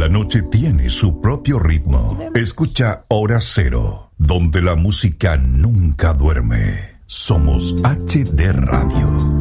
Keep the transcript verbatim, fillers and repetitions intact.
noche tiene su propio ritmo. Escucha Hora Cero, donde la música nunca duerme. Somos H D Radio.